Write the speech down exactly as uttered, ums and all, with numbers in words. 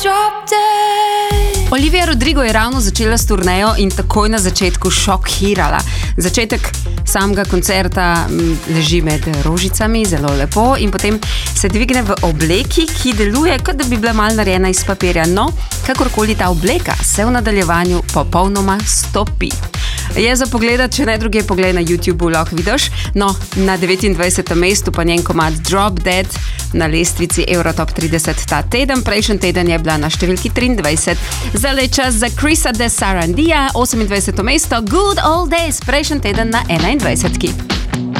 Drop Dead. Olivia Rodrigo je ravno začela s turnejo in takoj na začetku šokirala. Začetek samega koncerta leži med rožicami, zelo lepo, in potem se dvigne v obleki, ki deluje, kot da bi bila mal narejena iz papirja. No, kakorkoli ta obleka se v nadaljevanju popolnoma stopi. Je za pogledat, če ne druge pogled na YouTube, lahko vidiš. No, na devetindvajsetem mestu pa njen komad Drop Dead na lestvici Eurotop trideset ta teden. Prejšnji teden je bila na številki triindvajset. Zdaj je čas za Chrisa de Sarandija, osemindvajseto mesto, Good Old Days, prejšnji teden na enaindvajsetki.